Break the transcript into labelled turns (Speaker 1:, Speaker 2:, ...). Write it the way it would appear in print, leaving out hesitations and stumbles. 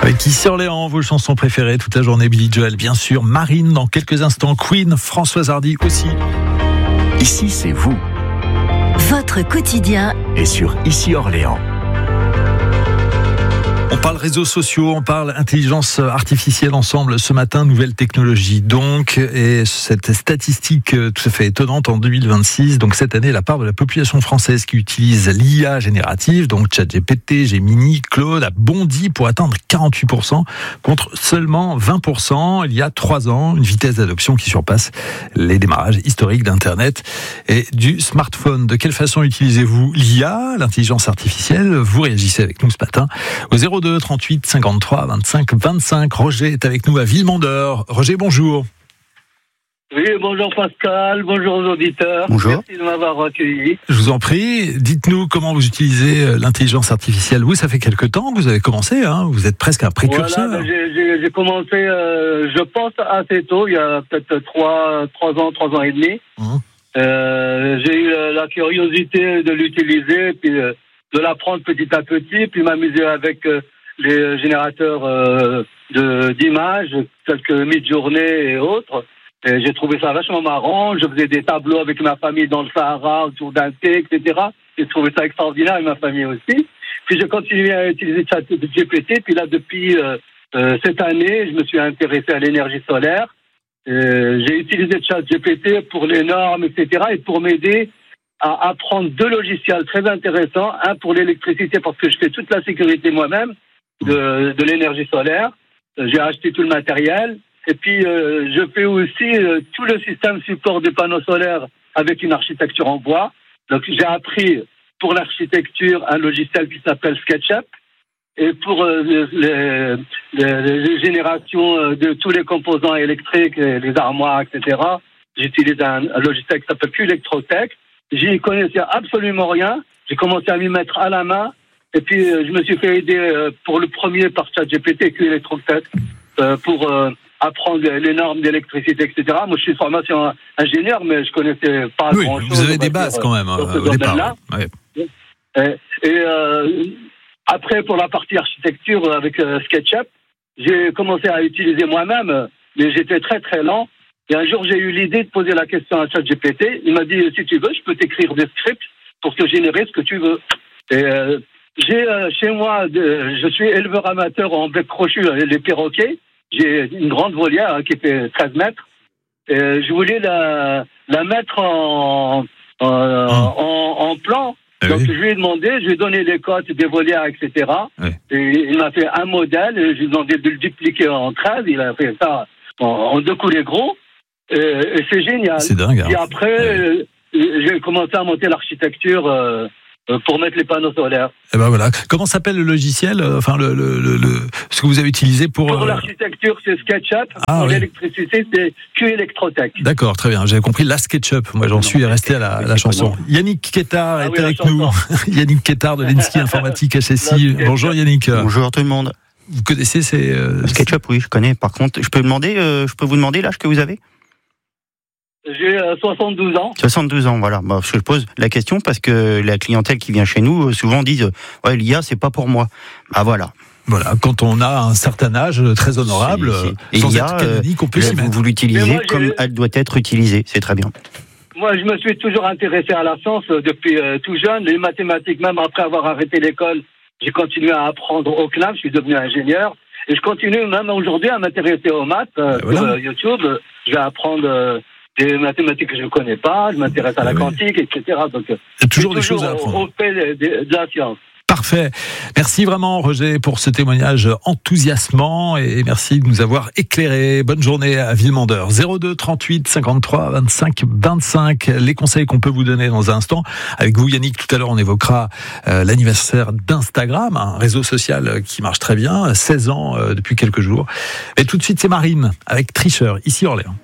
Speaker 1: Avec Ici Orléans, vos chansons préférées toute la journée, Billy Joel bien sûr, Marine dans quelques instants, Queen, Françoise Hardy aussi.
Speaker 2: Ici c'est vous.
Speaker 3: Votre quotidien
Speaker 2: Et sur Ici Orléans.
Speaker 1: On parle réseaux sociaux, on parle intelligence artificielle ensemble ce matin, nouvelle technologie donc, et cette statistique tout à fait étonnante en 2026, donc cette année la part de la population française qui utilise l'IA générative, donc ChatGPT, Gemini, Claude, a bondi pour atteindre 48% contre seulement 20% il y a 3 ans, une vitesse d'adoption qui surpasse les démarrages historiques d'Internet et du smartphone. De quelle façon utilisez-vous l'IA, l'intelligence artificielle? Vous réagissez avec nous ce matin au 02 38 53 25 25. Roger est avec nous à Villemandeur. Roger, bonjour.
Speaker 4: Oui, bonjour Pascal, bonjour aux auditeurs.
Speaker 2: Bonjour.
Speaker 4: Merci de m'avoir accueilli.
Speaker 1: Je vous en prie, dites-nous comment vous utilisez l'intelligence artificielle. Vous, ça fait quelque temps que vous avez commencé, hein, vous êtes presque un précurseur.
Speaker 4: Voilà, j'ai commencé, je pense, assez tôt, il y a peut-être 3 ans et demi. J'ai eu la curiosité de l'utiliser, puis de l'apprendre petit à petit, puis m'amuser avec les générateurs d'images, tels que Midjourney et autres. Et j'ai trouvé ça vachement marrant. Je faisais des tableaux avec ma famille dans le Sahara, autour d'un thé, etc. J'ai trouvé ça extraordinaire, et ma famille aussi. Puis j'ai continué à utiliser ChatGPT. Puis là, depuis cette année, je me suis intéressé à l'énergie solaire. J'ai utilisé ChatGPT pour les normes, etc. et pour m'aider à apprendre 2 logiciels très intéressants. Un pour l'électricité, parce que je fais toute la sécurité moi-même de l'énergie solaire. J'ai acheté tout le matériel. Et puis, je fais aussi tout le système support des panneaux solaires avec une architecture en bois. Donc, j'ai appris pour l'architecture un logiciel qui s'appelle SketchUp. Et pour les générations de tous les composants électriques, les armoires, etc., j'utilise un logiciel qui s'appelle Qelectrotech. J'y connaissais absolument rien. J'ai commencé à m'y mettre à la main. Et puis, je me suis fait aider pour le premier par ChatGPT, Qelectrotech, pour apprendre les normes d'électricité, etc. Moi, je suis de formation ingénieur, mais je connaissais pas grand-chose.
Speaker 1: Vous avez des bases quand même au départ.
Speaker 4: Ouais. Après, pour la partie architecture avec SketchUp, j'ai commencé à utiliser moi-même, mais j'étais très très lent. Et un jour, j'ai eu l'idée de poser la question à ChatGPT. Il m'a dit, si tu veux, je peux t'écrire des scripts pour te générer ce que tu veux. Et j'ai chez moi, je suis éleveur amateur en bec crochu, les perroquets. J'ai une grande volière qui fait 13 mètres. Et je voulais la mettre en plan. Donc, je lui ai demandé, je lui ai donné les cotes des volières, etc. Et il m'a fait un modèle, et je lui ai demandé de le dupliquer en 13. Il a fait ça en 2 coulées gros. Et c'est génial.
Speaker 1: C'est dingue. Hein.
Speaker 4: Et après, j'ai commencé à monter l'architecture pour mettre les panneaux solaires.
Speaker 1: Et ben voilà. Comment s'appelle le logiciel, enfin ce que vous avez utilisé pour
Speaker 4: l'architecture, c'est SketchUp. Pour l'électricité, c'est Qelectrotech.
Speaker 1: D'accord, très bien. J'avais compris la SketchUp. Moi, j'en suis resté à la chanson. Yannick Quettard est avec nous. Yannick Quettard de l'Ensky Informatique HSI. Bonjour Yannick.
Speaker 2: Bonjour tout le monde.
Speaker 1: Vous connaissez ces
Speaker 2: SketchUp? Oui, je connais. Par contre, je peux vous demander l'âge que vous avez?
Speaker 4: J'ai 72 ans.
Speaker 2: 72 ans, voilà. Je pose la question parce que la clientèle qui vient chez nous souvent disent ouais, l'IA c'est pas pour moi. Voilà.
Speaker 1: Voilà, quand on a un certain âge très honorable, sans être canonique, on peut s'y mettre.
Speaker 2: Vous l'utilisez comme elle doit être utilisée, c'est très bien.
Speaker 4: Moi, je me suis toujours intéressé à la science depuis tout jeune. Les mathématiques, même après avoir arrêté l'école, j'ai continué à apprendre au CNAM, je suis devenu ingénieur. Et je continue même aujourd'hui à m'intéresser aux maths sur YouTube. Je vais apprendre des mathématiques que je ne connais pas, je m'intéresse à la quantique, etc. Donc,
Speaker 1: toujours des choses à apprendre.
Speaker 4: Au fait de la science.
Speaker 1: Parfait. Merci vraiment Roger pour ce témoignage enthousiasmant et merci de nous avoir éclairé. Bonne journée à Villemandeur. 02 38 53 25 25. Les conseils qu'on peut vous donner dans un instant. Avec vous Yannick, tout à l'heure on évoquera l'anniversaire d'Instagram, un réseau social qui marche très bien, 16 ans depuis quelques jours. Et tout de suite c'est Marine avec Tricheur, ici Orléans.